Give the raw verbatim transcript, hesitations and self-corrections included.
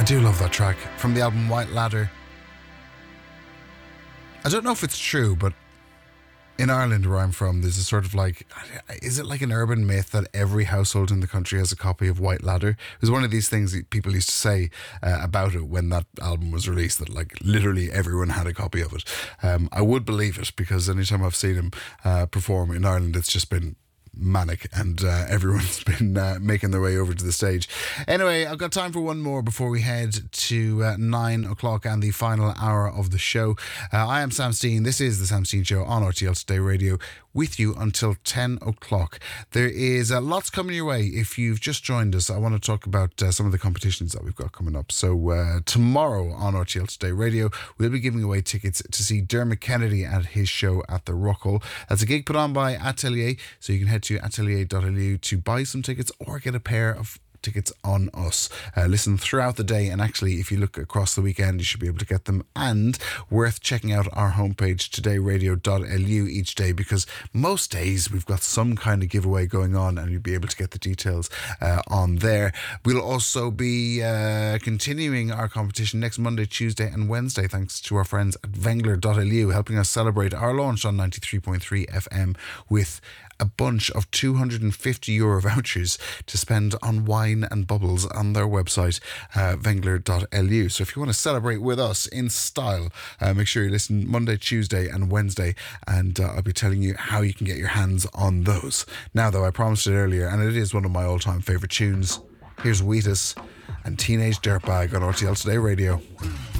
do love that track from the album White Ladder. I don't know if it's true, but in Ireland, where I'm from, there's a sort of like, is it like an urban myth that every household in the country has a copy of White Ladder? It was one of these things that people used to say uh, about it when that album was released, that like literally everyone had a copy of it. Um, I would believe it, because anytime I've seen him uh, perform in Ireland, it's just been manic, and uh, everyone's been uh, making their way over to the stage. Anyway, I've got time for one more before we head to uh, nine o'clock and the final hour of the show. Uh, I am Sam Steen. This is the Sam Steen Show on R T L Today Radio, with you until ten o'clock. There is uh, lots coming your way. If you've just joined us, I want to talk about uh, some of the competitions that we've got coming up. So uh, tomorrow on R T L Today Radio, we'll be giving away tickets to see Dermot Kennedy at his show at the Rockall. That's a gig put on by Atelier, so you can head to atelier dot I E to buy some tickets or get a pair of tickets on us. Uh, listen throughout the day, and actually if you look across the weekend, you should be able to get them. And worth checking out our homepage today radio dot L U each day, because most days we've got some kind of giveaway going on, and you'll be able to get the details uh, on there. We'll also be uh, continuing our competition next Monday, Tuesday and Wednesday, thanks to our friends at Vengler dot L U, helping us celebrate our launch on ninety-three point three F M with a bunch of two hundred fifty euro vouchers to spend on wine and bubbles on their website, uh, Vengler dot L U. So if you want to celebrate with us in style, uh, make sure you listen Monday, Tuesday and Wednesday, and uh, I'll be telling you how you can get your hands on those. Now though, I promised it earlier, and it is one of my all-time favourite tunes. Here's Wheatus and Teenage Dirtbag on R T L Today Radio.